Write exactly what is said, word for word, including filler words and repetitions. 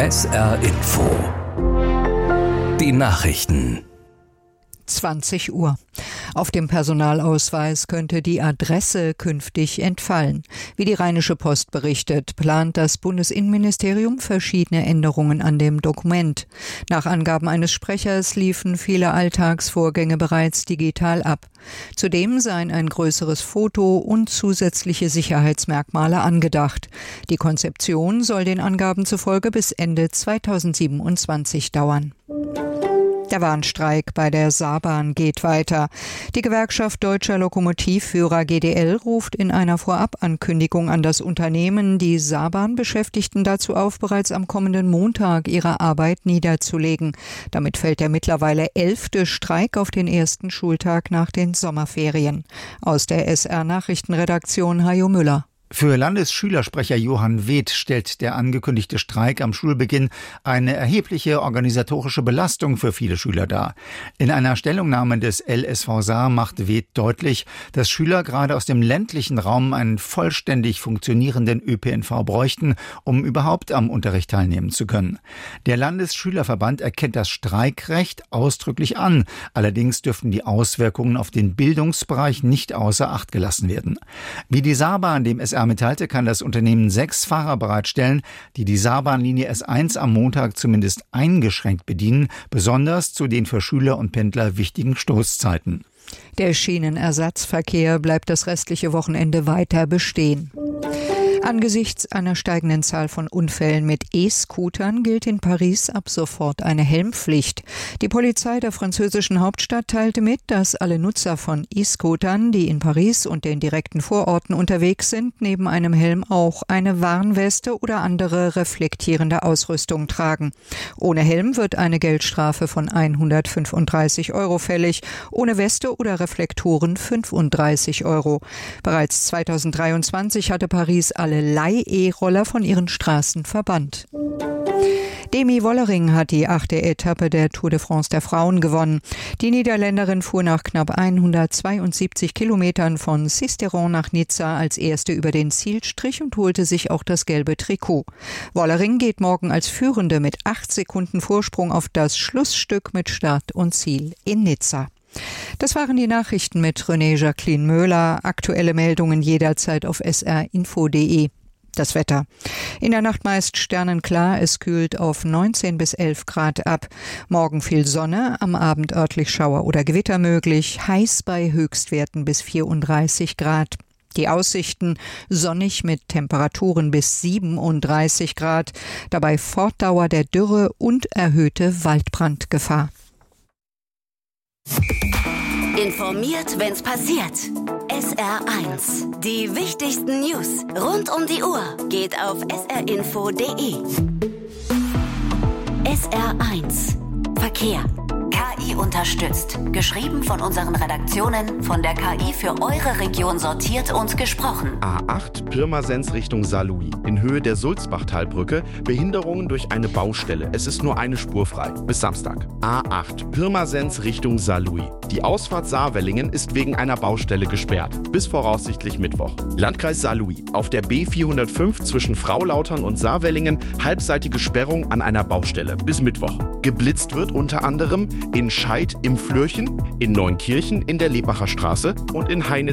S R Info. Die Nachrichten. zwanzig Uhr. Auf dem Personalausweis könnte die Adresse künftig entfallen. Wie die Rheinische Post berichtet, plant das Bundesinnenministerium verschiedene Änderungen an dem Dokument. Nach Angaben eines Sprechers liefen viele Alltagsvorgänge bereits digital ab. Zudem seien ein größeres Foto und zusätzliche Sicherheitsmerkmale angedacht. Die Konzeption soll den Angaben zufolge bis Ende zweitausendsiebenundzwanzig dauern. Der Warnstreik bei der Saarbahn geht weiter. Die Gewerkschaft Deutscher Lokomotivführer G D L ruft in einer Vorabankündigung an das Unternehmen die Saarbahn-Beschäftigten dazu auf, bereits am kommenden Montag ihre Arbeit niederzulegen. Damit fällt der mittlerweile elfte Streik auf den ersten Schultag nach den Sommerferien. Aus der S R-Nachrichtenredaktion Hajo Müller. Für Landesschülersprecher Johann Weth stellt der angekündigte Streik am Schulbeginn eine erhebliche organisatorische Belastung für viele Schüler dar. In einer Stellungnahme des L S V Saar macht Weth deutlich, dass Schüler gerade aus dem ländlichen Raum einen vollständig funktionierenden Ö P N V bräuchten, um überhaupt am Unterricht teilnehmen zu können. Der Landesschülerverband erkennt das Streikrecht ausdrücklich an. Allerdings dürften die Auswirkungen auf den Bildungsbereich nicht außer Acht gelassen werden. Wie die Saarbahn dem S R mitteilte, kann das Unternehmen sechs Fahrer bereitstellen, die die Saarbahnlinie S eins am Montag zumindest eingeschränkt bedienen, besonders zu den für Schüler und Pendler wichtigen Stoßzeiten. Der Schienenersatzverkehr bleibt das restliche Wochenende weiter bestehen. Angesichts einer steigenden Zahl von Unfällen mit E-Scootern gilt in Paris ab sofort eine Helmpflicht. Die Polizei der französischen Hauptstadt teilte mit, dass alle Nutzer von E-Scootern, die in Paris und den direkten Vororten unterwegs sind, neben einem Helm auch eine Warnweste oder andere reflektierende Ausrüstung tragen. Ohne Helm wird eine Geldstrafe von hundertfünfunddreißig Euro fällig, ohne Weste oder Reflektoren fünfunddreißig Euro. Bereits zweitausenddreiundzwanzig hatte Paris alle Leih-E-Roller von ihren Straßen verbannt. Demi Wollering hat die achte Etappe der Tour de France der Frauen gewonnen. Die Niederländerin fuhr nach knapp hundertzweiundsiebzig Kilometern von Sisteron nach Nizza als erste über den Zielstrich und holte sich auch das gelbe Trikot. Wollering geht morgen als Führende mit acht Sekunden Vorsprung auf das Schlussstück mit Start und Ziel in Nizza. Das waren die Nachrichten mit René Jacqueline Möhler. Aktuelle Meldungen jederzeit auf s r info punkt d e. Das Wetter. In der Nacht meist sternenklar, es kühlt auf neunzehn bis elf Grad ab. Morgen viel Sonne, am Abend örtlich Schauer oder Gewitter möglich, heiß bei Höchstwerten bis vierunddreißig Grad. Die Aussichten sonnig mit Temperaturen bis siebenunddreißig Grad, dabei Fortdauer der Dürre und erhöhte Waldbrandgefahr. Informiert, wenn's passiert. S R eins. Die wichtigsten News rund um die Uhr geht auf s r info punkt d e. S R eins. Verkehr. K I unterstützt. Geschrieben von unseren Redaktionen, von der K I für eure Region sortiert und gesprochen. A acht Pirmasens Richtung Saarlouis. In Höhe der Sulzbachtalbrücke. Behinderungen durch eine Baustelle. Es ist nur eine Spur frei. Bis Samstag. A acht Pirmasens Richtung Saarlouis. Die Ausfahrt Saarwellingen ist wegen einer Baustelle gesperrt. Bis voraussichtlich Mittwoch. Landkreis Saarlouis. Auf der B vierhundertfünf zwischen Fraulautern und Saarwellingen halbseitige Sperrung an einer Baustelle. Bis Mittwoch. Geblitzt wird unter anderem in Scheid im Flürchen, in Neunkirchen in der Lebacher Straße und in Heinitz